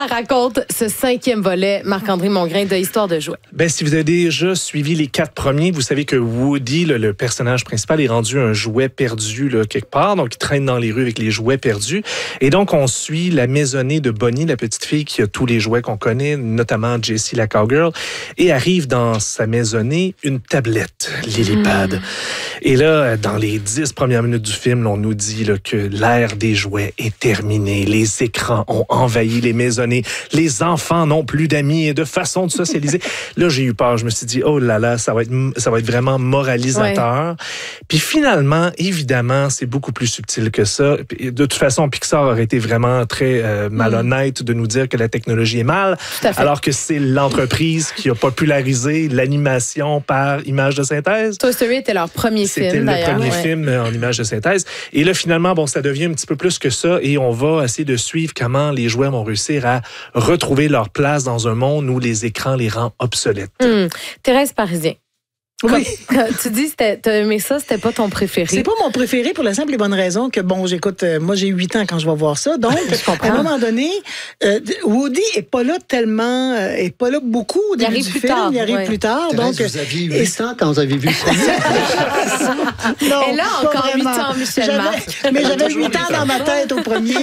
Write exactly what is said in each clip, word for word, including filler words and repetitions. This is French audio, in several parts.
Raconte ce cinquième volet, Marc-André Mongrain, de Histoire de jouets. Ben, si vous avez déjà suivi les quatre premiers, vous savez que Woody, le, le personnage principal, est rendu un jouet perdu là, quelque part. Donc, il traîne dans les rues avec les jouets perdus. Et donc, on suit la maisonnée de Bonnie, la petite fille qui a tous les jouets qu'on connaît, notamment Jessie, la cowgirl. Et arrive dans sa maisonnée une tablette, Lilypad. Mmh. Et là, dans les dix premières minutes du film, on nous dit là, que l'ère des jouets est terminée. Les écrans ont envahi les maisonnées. Les enfants n'ont plus d'amis et de façon de socialiser. Là, j'ai eu peur. Je me suis dit, oh là là, ça va être, ça va être vraiment moralisateur. Ouais. Puis finalement, évidemment, c'est beaucoup plus subtil que ça. De toute façon, Pixar aurait été vraiment très euh, malhonnête mmh. de nous dire que la technologie est mal, alors que c'est l'entreprise qui a popularisé l'animation par image de synthèse. Toy Story était leur premier C'était film, C'était le premier ouais. film en image de synthèse. Et là, finalement, bon, ça devient un petit peu plus que ça et on va essayer de suivre comment les jouets vont réussir à retrouver leur place dans un monde où les écrans les rendent obsolètes. Mmh. Thérèse Parisien. Oui. Tu dis que tu as aimé ça, c'était pas ton préféré. C'est pas mon préféré pour la simple et bonne raison que, bon, j'écoute, euh, moi j'ai huit ans quand je vais voir ça, donc à un moment donné, euh, Woody est pas là tellement, euh, est pas là beaucoup au début du film, tard, il arrive ouais. plus tard. Thérèse, donc, vous aviez huit ans quand vous avez vu le premier. Non, et là, encore huit ans, Michel Marc. Mais j'avais huit ans dans ma tête au premier.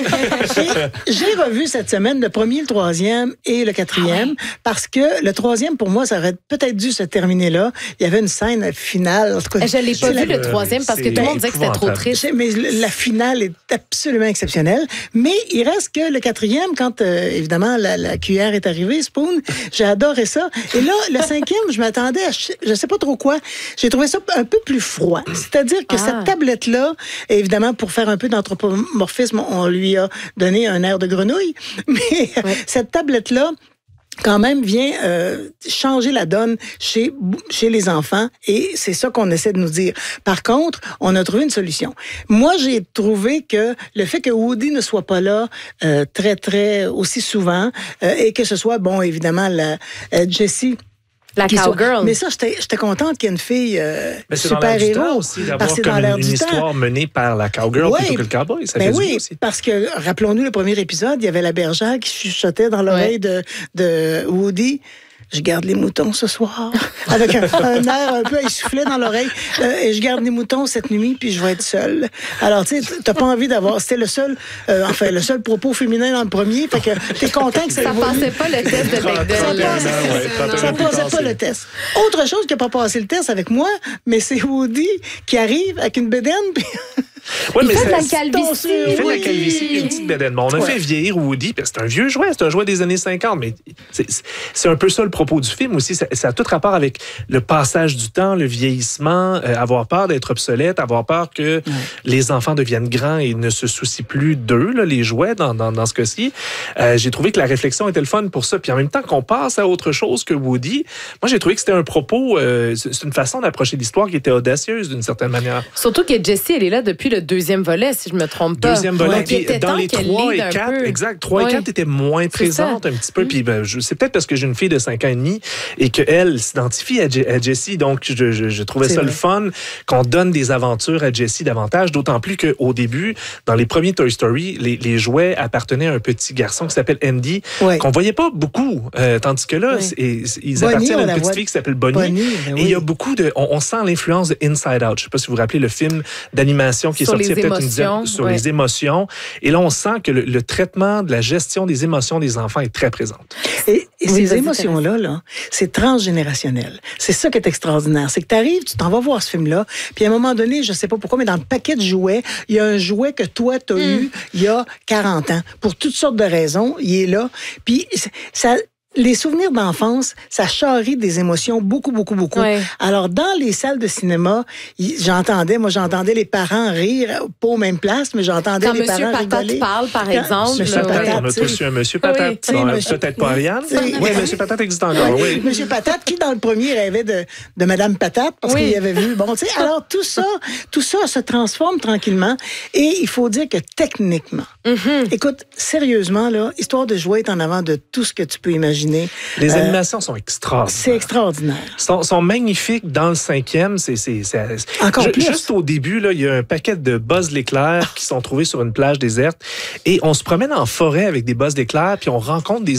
Et j'ai revu cette semaine le premier, le troisième et le quatrième, ah ouais. parce que le troisième, pour moi, ça aurait peut-être dû se terminer là. Il y avait une scène finale. En tout cas, je l'ai pas vu le troisième parce que tout le monde disait que c'était trop triste. Mais la finale est absolument exceptionnelle. Mais il reste que le quatrième, quand euh, évidemment la, la cuillère est arrivée, Spoon, j'ai adoré ça. Et là, le cinquième, je m'attendais à je sais pas trop quoi. J'ai trouvé ça un peu plus froid. C'est-à-dire que ah. cette tablette-là, évidemment, pour faire un peu d'anthropomorphisme, on lui a donné un air de grenouille. Mais ouais. cette tablette-là, quand même vient euh, changer la donne chez chez les enfants et c'est ça qu'on essaie de nous dire. Par contre, on a trouvé une solution. Moi, j'ai trouvé que le fait que Woody ne soit pas là euh, très très aussi souvent euh, et que ce soit bon évidemment la euh, Jessie la cowgirl. Mais ça, j'étais, j'étais contente qu'il y ait une fille euh, mais c'est super dans héros. Aussi d'avoir comme une, une histoire menée par la cowgirl ouais, plutôt que le cowboy. Ça ben fait oui, aussi. Parce que, rappelons-nous le premier épisode, il y avait la bergère qui chuchotait dans l'oreille ouais. de, de Woody. Je garde les moutons ce soir. Avec un, un air un peu essoufflé dans l'oreille. Euh, et je garde les moutons cette nuit, puis je vais être seule. Alors, tu sais, t'as pas envie d'avoir... C'était le seul... Euh, enfin, le seul propos féminin dans le premier. Fait que t'es content que ça Ça évolue. passait pas le test de Bechdel. Ça passait pas le test. Autre chose qui n'a pas passé le test avec moi, mais c'est Woody qui arrive avec une bédaine, puis... Ouais, il mais fait de la calvitie. Il fait de la calvitie et une petite bédaine. Bon, on a ouais. fait vieillir Woody, parce que c'est un vieux jouet, c'est un jouet des années cinquante, mais c'est, c'est un peu ça le propos du film aussi. Ça, ça a tout rapport avec le passage du temps, le vieillissement, euh, avoir peur d'être obsolète, avoir peur que ouais. les enfants deviennent grands et ne se soucient plus d'eux, là, les jouets, dans, dans, dans ce cas-ci. Euh, j'ai trouvé que la réflexion était le fun pour ça. Puis en même temps qu'on passe à autre chose que Woody, moi, j'ai trouvé que c'était un propos, euh, c'est une façon d'approcher l'histoire qui était audacieuse d'une certaine manière. Surtout que Jessie, elle est là depuis le deuxième volet, si je me trompe pas. Deuxième volet, ouais. puis dans les trois et quatre, exact, trois ouais. et quatre étaient moins présentes un petit peu, mmh. puis ben, je, c'est peut-être parce que j'ai une fille de cinq ans et demi et qu'elle s'identifie à, Je, à Jessie, donc je, je, je trouvais c'est ça vrai. le fun qu'on donne des aventures à Jessie davantage, d'autant plus qu'au début, dans les premiers Toy Story, les, les jouets appartenaient à un petit garçon qui s'appelle Andy, ouais. qu'on voyait pas beaucoup, euh, tandis que là, ouais. ils appartiennent Bonnie, à une petite fille qui s'appelle Bonnie, Bonnie et oui. il y a beaucoup de... On, on sent l'influence de Inside Out, je sais pas si vous vous rappelez le film d'animation qui est sur sorti il y a peut-être une dizaine sur ouais. les émotions. Et là, on sent que le, le traitement de la gestion des émotions des enfants est très présent. Et, et oui, ces émotions-là, là, c'est transgénérationnel. C'est ça qui est extraordinaire. C'est que tu arrives, tu t'en vas voir ce film-là, puis à un moment donné, je sais pas pourquoi, mais dans le paquet de jouets, il y a un jouet que toi, tu as mm. eu il y a quarante ans. Pour toutes sortes de raisons, il est là. Puis ça... Les souvenirs d'enfance, ça charrie des émotions beaucoup, beaucoup, beaucoup. Ouais. Alors, dans les salles de cinéma, j'entendais, moi, j'entendais les parents rire, pas aux mêmes places, mais j'entendais Quand les Monsieur parents Patate rigoler. parle, par exemple. Monsieur Patate, ouais. on a tous eu un Monsieur Patate. Oui. Non, monsieur... Peut-être pas Ariane. Oui, Monsieur Patate existe encore, oui. oui. Monsieur Patate, qui, dans le premier, rêvait de, de Madame Patate, parce oui. qu'il avait vu... Bon, tu sais, alors, tout ça, tout ça se transforme tranquillement, et il faut dire que techniquement, mm-hmm. écoute, sérieusement, là, Histoire de jouets est en avant de tout ce que tu peux imaginer. imaginer. Les Euh, animations sont extraordinaires. C'est extraordinaire. sont, sont magnifiques dans le cinquième. C'est, c'est, c'est, Encore ju- plus. Juste au début, là, il y a un paquet de Buzz l'éclair qui sont trouvés sur une plage déserte. Et on se promène en forêt avec des Buzz l'éclair, puis on rencontre des